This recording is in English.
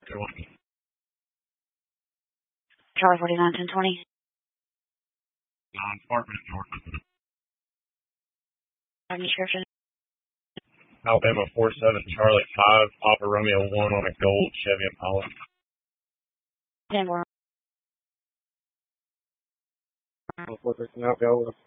Charlie 49, 1020. Apartment north. Have any description? Alabama 47 Charlie 5, Papa Romeo 1 on a gold Chevy Impala. 10 4. I'll put this out, go.